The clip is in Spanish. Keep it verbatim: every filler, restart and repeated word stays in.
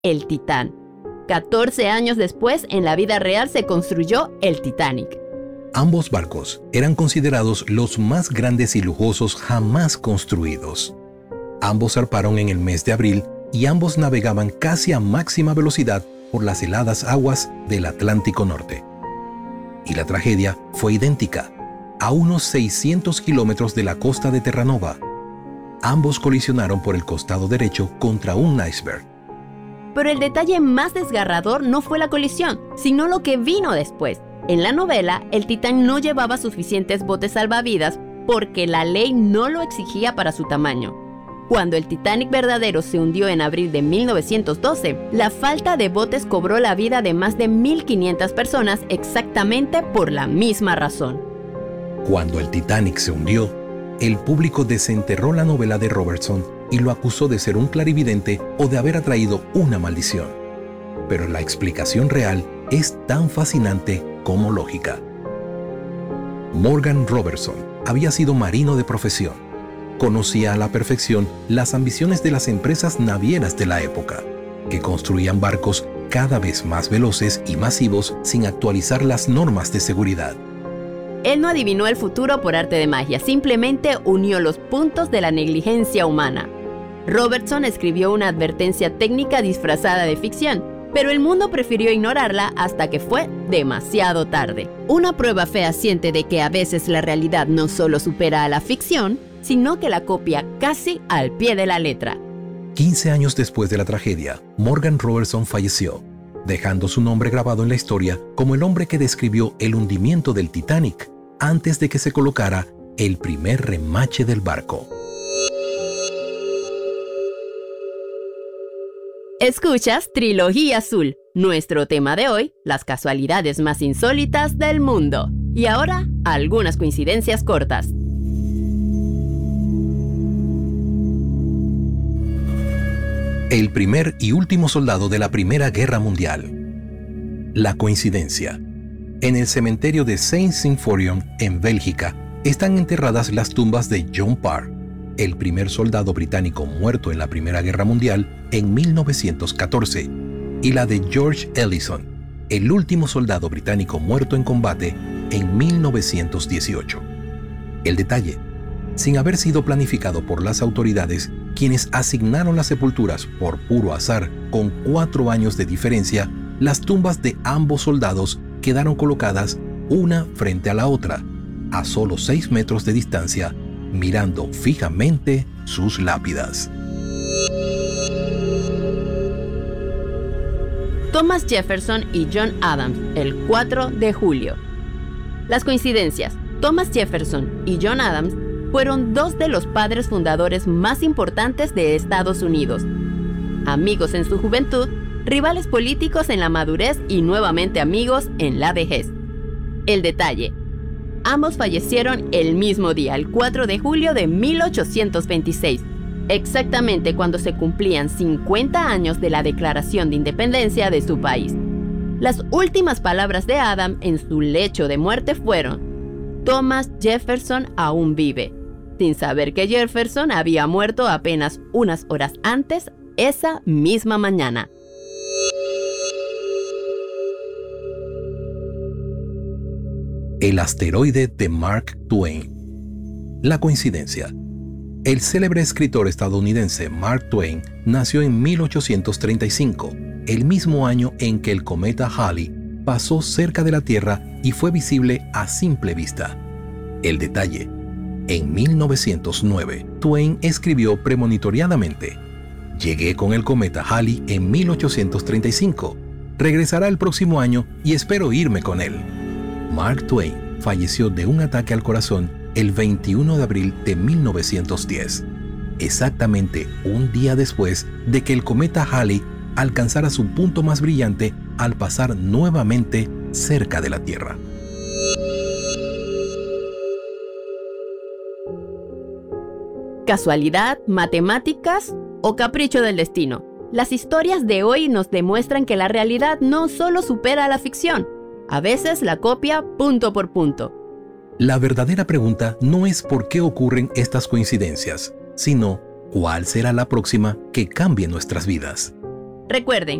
el Titán. catorce años después, en la vida real se construyó el Titanic. Ambos barcos eran considerados los más grandes y lujosos jamás construidos. Ambos zarparon en el mes de abril y ambos navegaban casi a máxima velocidad por las heladas aguas del Atlántico Norte. Y la tragedia fue idéntica, a unos seiscientos kilómetros de la costa de Terranova. Ambos colisionaron por el costado derecho contra un iceberg. Pero el detalle más desgarrador no fue la colisión, sino lo que vino después. En la novela, el Titán no llevaba suficientes botes salvavidas porque la ley no lo exigía para su tamaño. Cuando el Titanic verdadero se hundió en abril de mil novecientos doce, la falta de botes cobró la vida de más de mil quinientas personas exactamente por la misma razón. Cuando el Titanic se hundió, el público desenterró la novela de Robertson y lo acusó de ser un clarividente o de haber atraído una maldición. Pero la explicación real es tan fascinante como lógica. Morgan Robertson había sido marino de profesión. Conocía a la perfección las ambiciones de las empresas navieras de la época, que construían barcos cada vez más veloces y masivos sin actualizar las normas de seguridad. Él no adivinó el futuro por arte de magia, simplemente unió los puntos de la negligencia humana. Robertson escribió una advertencia técnica disfrazada de ficción, pero el mundo prefirió ignorarla hasta que fue demasiado tarde. Una prueba fehaciente de que a veces la realidad no solo supera a la ficción, sino que la copia casi al pie de la letra. quince años después de la tragedia, Morgan Robertson falleció, dejando su nombre grabado en la historia como el hombre que describió el hundimiento del Titanic antes de que se colocara el primer remache del barco. Escuchas Trilogía Azul, nuestro tema de hoy, las casualidades más insólitas del mundo. Y ahora, algunas coincidencias cortas. El primer y último soldado de la Primera Guerra Mundial. La coincidencia. En el cementerio de Saint-Symphorian, en Bélgica, están enterradas las tumbas de John Parr, el primer soldado británico muerto en la Primera Guerra Mundial en mil novecientos catorce, y la de George Ellison, el último soldado británico muerto en combate en mil novecientos dieciocho. El detalle: sin haber sido planificado por las autoridades, quienes asignaron las sepulturas por puro azar con cuatro años de diferencia, las tumbas de ambos soldados quedaron colocadas una frente a la otra, a solo seis metros de distancia, mirando fijamente sus lápidas. Thomas Jefferson y John Adams, el cuatro de julio. Las coincidencias. Thomas Jefferson y John Adams fueron dos de los padres fundadores más importantes de Estados Unidos. Amigos en su juventud, rivales políticos en la madurez y nuevamente amigos en la vejez. El detalle: ambos fallecieron el mismo día, el cuatro de julio de mil ochocientos veintiséis, exactamente cuando se cumplían cincuenta años de la Declaración de Independencia de su país. Las últimas palabras de Adam en su lecho de muerte fueron: Thomas Jefferson aún vive, sin saber que Jefferson había muerto apenas unas horas antes esa misma mañana. El asteroide de Mark Twain. La coincidencia. El célebre escritor estadounidense Mark Twain nació en mil ochocientos treinta y cinco, el mismo año en que el cometa Halley pasó cerca de la Tierra y fue visible a simple vista. El detalle: en mil novecientos nueve, Twain escribió premonitoriadamente: «Llegué con el cometa Halley en mil ochocientos treinta y cinco. Regresará el próximo año y espero irme con él». Mark Twain falleció de un ataque al corazón el veintiuno de abril de mil novecientos diez, exactamente un día después de que el cometa Halley alcanzara su punto más brillante al pasar nuevamente cerca de la Tierra. ¿Casualidad, matemáticas o capricho del destino? Las historias de hoy nos demuestran que la realidad no solo supera a la ficción, a veces la copia punto por punto. La verdadera pregunta no es por qué ocurren estas coincidencias, sino cuál será la próxima que cambie nuestras vidas. Recuerden